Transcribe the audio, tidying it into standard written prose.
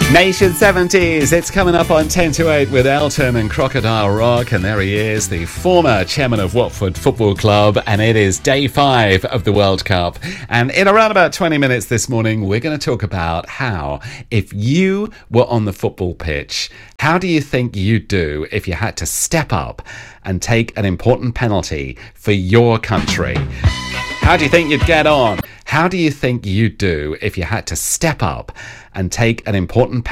Nation 70s, it's coming up on 10 to 8 with Elton and Crocodile Rock, and there he is, the former chairman of Watford Football Club, and it is day 5 of the World Cup. And in around about 20 minutes this morning, we're going to talk about how, if you were on the football pitch, how do you think you'd do if you had to step up and take an important penalty for your country? How do you think you'd get on? How do you think you'd do if you had to step up and take an important